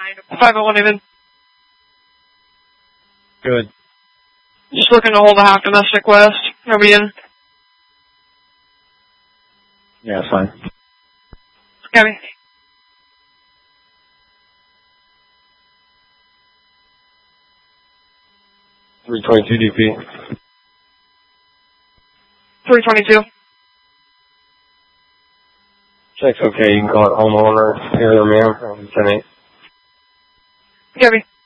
501 even. Good. Just looking to hold a half domestic west. Are we in? Yeah, fine. Copy. .322 DP. 322. Check's okay. You can call it homeowner. Here, ma'am. 10-8. Copy.